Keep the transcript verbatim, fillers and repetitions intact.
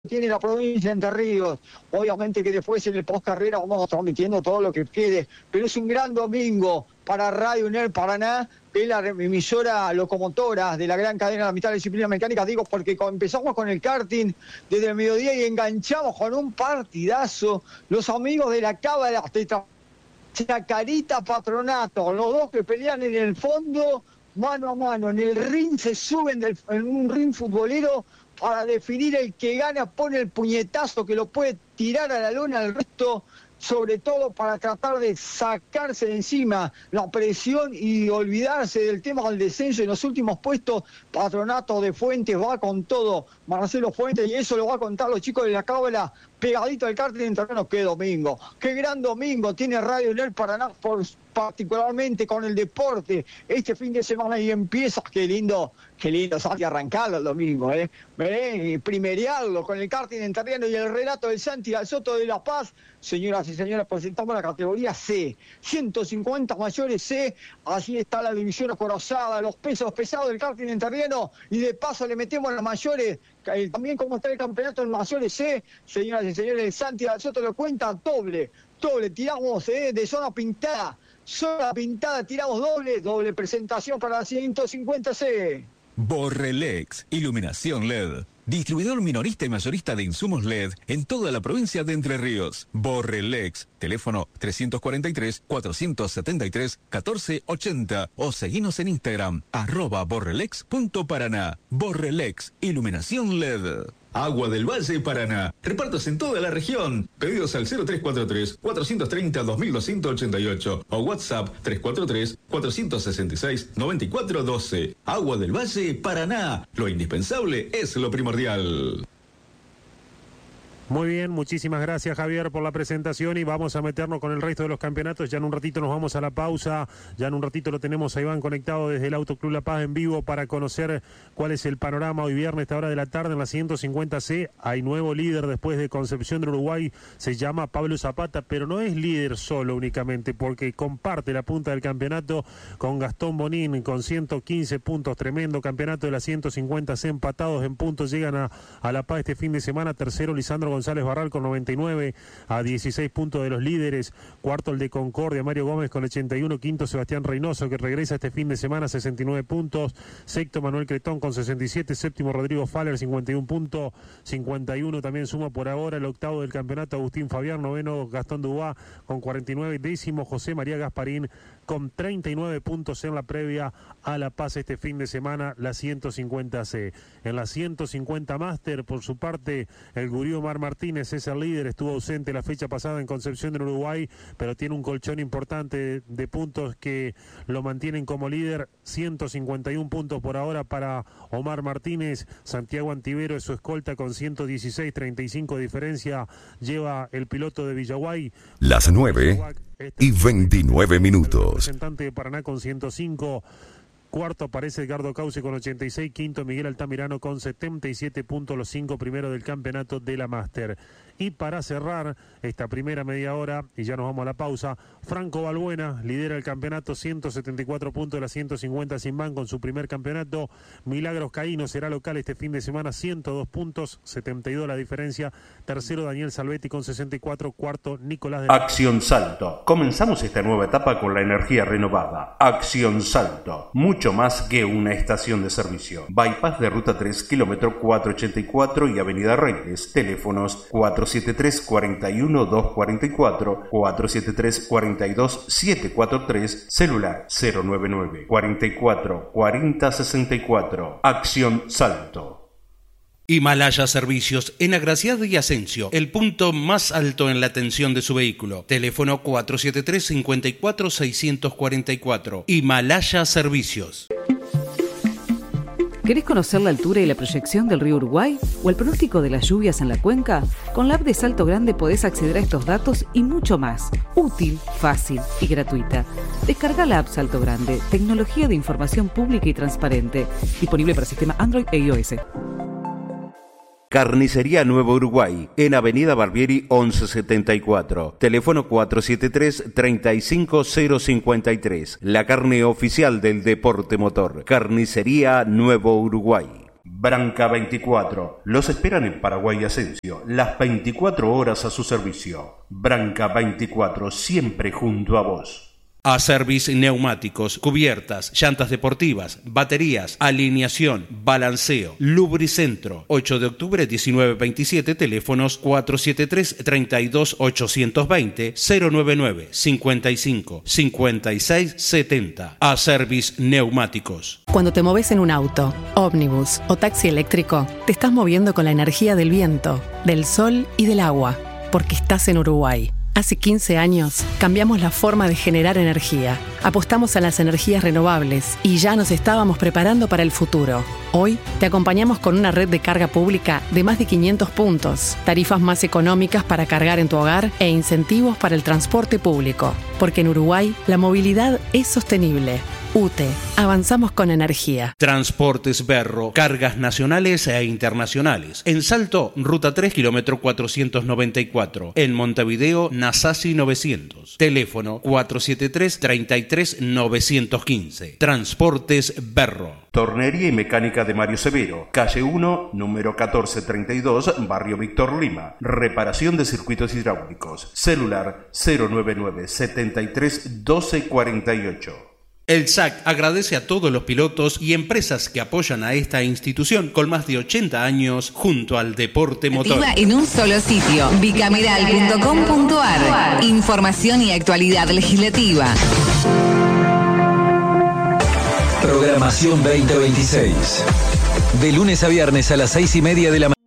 tiene la provincia de Entre Ríos. Obviamente que después en el post carrera vamos transmitiendo todo lo que quede, pero es un gran domingo para Radio UNER Paraná, que es la emisora locomotora de la gran cadena de la mitad de la disciplina mecánica. Digo porque empezamos con el karting desde el mediodía y enganchamos con un partidazo. Los amigos de la Cábala de Chacarita Patronato, los dos que pelean en el fondo mano a mano, en el ring se suben del, en un ring futbolero para definir el que gana, pone el puñetazo que lo puede tirar a la lona al resto, sobre todo para tratar de sacarse de encima la presión y olvidarse del tema del descenso en los últimos puestos. Patronato de Fuentes va con todo, Marcelo Fuentes, y eso lo va a contar los chicos de la Cábala, pegadito al karting en terreno. Qué domingo, qué gran domingo tiene Radio UNER Paraná, por, particularmente con el deporte este fin de semana, y empieza, qué lindo, qué lindo, Santi, arrancarlo el domingo, eh, eh primerearlo con el karting en terreno y el relato del Santi al Soto de La Paz. Señoras y señores, presentamos la categoría C, ciento cincuenta mayores C, así está la división acorazada, los pesos pesados del karting en terreno, y de paso le metemos las mayores, también como está el campeonato en mayores C. Señoras y señores, el Santi al Soto lo cuenta doble, doble, tiramos eh, de zona pintada, zona pintada, tiramos doble, doble presentación para la ciento cincuenta C. Borrelex, iluminación L E D. Distribuidor minorista y mayorista de insumos L E D en toda la provincia de Entre Ríos. Borrelex, teléfono trescientos cuarenta y tres, cuatrocientos setenta y tres, catorce ochenta o seguinos en Instagram, arroba borrelex punto paraná. Borrelex, iluminación L E D. Agua del Valle Paraná. Repartos en toda la región. Pedidos al cero tres cuatro tres, cuatrocientos treinta, dos mil doscientos ochenta y ocho o WhatsApp tres cuatro tres, cuatrocientos sesenta y seis, noventa y cuatro doce. Agua del Valle Paraná. Lo indispensable es lo primordial. Muy bien, muchísimas gracias, Javier, por la presentación, y vamos a meternos con el resto de los campeonatos. Ya en un ratito nos vamos a la pausa, ya en un ratito lo tenemos a Iván conectado desde el Autoclub La Paz en vivo para conocer cuál es el panorama hoy viernes a esta hora de la tarde en la ciento cincuenta C. Hay nuevo líder después de Concepción de Uruguay, se llama Pablo Zapata, pero no es líder solo únicamente, porque comparte la punta del campeonato con Gastón Bonín con ciento quince puntos. Tremendo campeonato de la ciento cincuenta C, empatados en puntos, llegan a, a La Paz este fin de semana. Tercero Lisandro González González Barral con noventa y nueve, a dieciséis puntos de los líderes. Cuarto el de Concordia, Mario Gómez con ochenta y uno. Quinto Sebastián Reynoso, que regresa este fin de semana, sesenta y nueve puntos. Sexto Manuel Cretón con sesenta y siete. Séptimo Rodrigo Faller, cincuenta y uno puntos. cincuenta y uno también suma por ahora el octavo del campeonato Agustín Fabián. Noveno Gastón Dubá con cuarenta y nueve. Décimo José María Gasparín con treinta y nueve puntos en la previa a La Paz este fin de semana, la ciento cincuenta C. En la ciento cincuenta Máster, por su parte, el gurí Omar Martínez es el líder, estuvo ausente la fecha pasada en Concepción del Uruguay, pero tiene un colchón importante de puntos que lo mantienen como líder. ciento cincuenta y uno puntos por ahora para Omar Martínez. Santiago Antivero es su escolta con ciento dieciséis, treinta y cinco de diferencia lleva el piloto de Villaguay. Las nueve y veintinueve minutos. El representante de Paraná con ciento cinco. Cuarto aparece Edgardo Cauce con ochenta y seis. Quinto Miguel Altamirano con setenta y siete puntos, los cinco primeros del campeonato de la Máster. Y para cerrar esta primera media hora, y ya nos vamos a la pausa, Franco Balbuena lidera el campeonato, ciento setenta y cuatro puntos de la ciento cincuenta Simán con su primer campeonato. Milagros Caíno será local este fin de semana, ciento dos puntos, setenta y dos la diferencia. Tercero Daniel Salvetti con sesenta y cuatro. Cuarto Nicolás de... Acción Salto. Comenzamos esta nueva etapa con la energía renovada. Acción Salto. Mucho más que una estación de servicio. Bypass de Ruta tres, kilómetro cuatrocientos ochenta y cuatro y Avenida Reyes. Teléfonos cuatro siete tres, cuarenta y uno, doscientos cuarenta y cuatro, cuatro siete tres, cuarenta y dos, setecientos cuarenta y tres, celular cero nueve nueve, cuarenta y cuatro, cuarenta, sesenta y cuatro. Acción Salto. Himalaya Servicios en Agraciado y Asensio, el punto más alto en la atención de su vehículo. Teléfono cuatro siete tres, cincuenta y cuatro, seiscientos cuarenta y cuatro. Himalaya Servicios. ¿Querés conocer la altura y la proyección del río Uruguay o el pronóstico de las lluvias en la cuenca? Con la app de Salto Grande podés acceder a estos datos y mucho más. Útil, fácil y gratuita. Descarga la app Salto Grande, tecnología de información pública y transparente. Disponible para sistema Android e iOS. Carnicería Nuevo Uruguay, en Avenida Barbieri once setenta y cuatro. Teléfono cuatro siete tres, treinta y cinco, cero cincuenta y tres. La carne oficial del deporte motor. Carnicería Nuevo Uruguay. Branca veinticuatro. Los esperan en Paraguay Asensio, las veinticuatro horas a su servicio. Branca veinticuatro, siempre junto a vos. Acervis Neumáticos, cubiertas, llantas deportivas, baterías, alineación, balanceo, lubricentro. ocho de octubre diecinueve veintisiete, teléfonos cuatro siete tres, treinta y dos, ochocientos veinte, cero nueve nueve, cincuenta y cinco, cincuenta y seis, setenta. Acervis Neumáticos. Cuando te moves en un auto, ómnibus o taxi eléctrico, te estás moviendo con la energía del viento, del sol y del agua, porque estás en Uruguay. Hace quince años cambiamos la forma de generar energía, apostamos a las energías renovables y ya nos estábamos preparando para el futuro. Hoy te acompañamos con una red de carga pública de más de quinientos puntos, tarifas más económicas para cargar en tu hogar e incentivos para el transporte público. Porque en Uruguay la movilidad es sostenible. U T E, avanzamos con energía. Transportes Berro, cargas nacionales e internacionales. En Salto, ruta tres, kilómetro cuatrocientos noventa y cuatro. En Montevideo, Nasasi novecientos. Teléfono cuatro siete tres, treinta y tres, novecientos quince. Transportes Berro. Tornería y mecánica de Mario Severo, calle uno, número catorce treinta y dos, barrio Víctor Lima. Reparación de circuitos hidráulicos. Celular cero nueve nueve, setenta y tres, doce cuarenta y ocho. El S A C agradece a todos los pilotos y empresas que apoyan a esta institución con más de ochenta años junto al deporte motor. En un solo sitio, bicameral punto com punto ar. Información y actualidad legislativa. Programación veinte veintiséis. De lunes a viernes a las seis y media de la mañana.